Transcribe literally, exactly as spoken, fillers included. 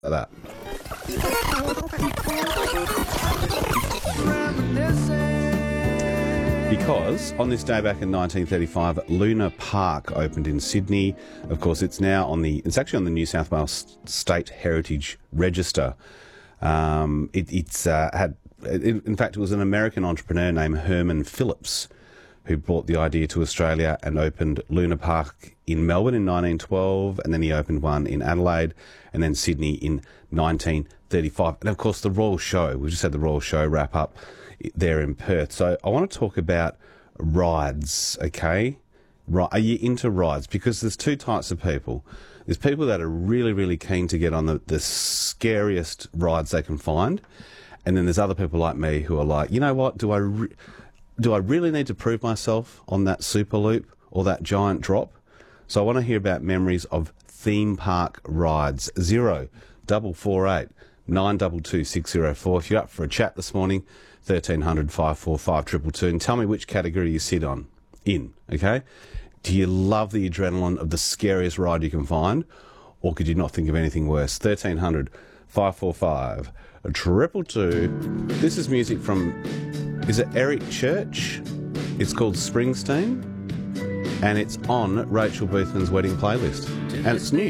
like that. Because on this day back in nineteen thirty-five, Luna Park opened in Sydney. Of course, it's now on the, it's actually on the New South Wales State Heritage Register. Um, it, it's uh, had, it, in fact, it was an American entrepreneur named Herman Phillips who brought the idea to Australia and opened Luna Park in Melbourne in nineteen twelve, and then he opened one in Adelaide and then Sydney in nineteen thirty-five. And of course, the Royal Show, we just had the Royal Show wrap up there in Perth. So I want to talk about rides, okay? Right, are you into rides? Because there's two types of people. There's people that are really, really keen to get on the, the scariest rides they can find. And then there's other people like me who are like, you know what, do I, re- do I really need to prove myself on that Superloop or that giant drop? So I want to hear about memories of theme park rides. Zero, double four eight, nine double two six zero four. If you're up for a chat this morning, thirteen hundred, five four five, two two two, and tell me which category you sit on, in, okay? Do you love the adrenaline of the scariest ride you can find, or could you not think of anything worse? thirteen hundred, five four five, two two two. This is music from, is it Eric Church? It's called Springsteen, and it's on Rachel Boothman's wedding playlist, and it's new.